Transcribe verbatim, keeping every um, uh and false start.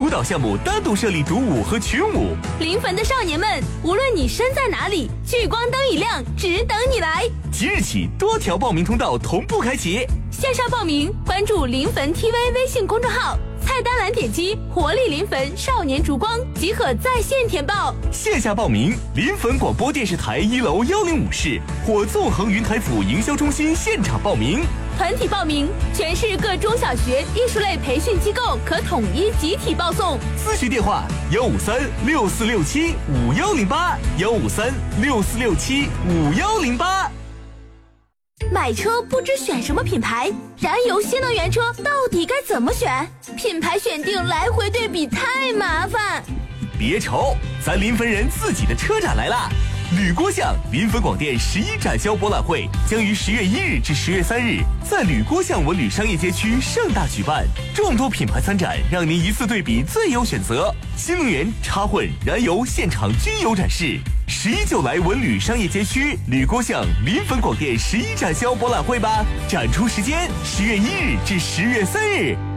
舞蹈项目单独设立独舞和群舞。 临汾的少年们，无论你身在哪里，聚光灯一亮，只等你来。 即日起，多条报名通道同步开启。 线上报名，关注临汾 T V 微信公众号，菜单栏点击活力临汾少年烛光即可在线填报。 线下报名，临汾广播电视台一楼幺零五室或纵横云台府营销中心现场报名。 团体报名，全市各中小学艺术类培训机构可统一集体报送。 咨询电话：幺五三六四六七五幺零八，幺五三六四六七五幺零八。 买车不知选什么品牌，燃油新能源车到底该怎么选？品牌选定来回对比太麻烦。 别愁，咱临汾人自己的车展来啦！吕郭巷临汾广电十一展销博览会将于十月一日至十月三日在吕郭巷文旅商业街区盛大举办，众多品牌参展，让您一次对比最有选择。新能源、插混、燃油现场均有展示。十一就来文旅商业街区吕郭巷临汾广电十一展销博览会吧！展出时间：十月一日至十月三日。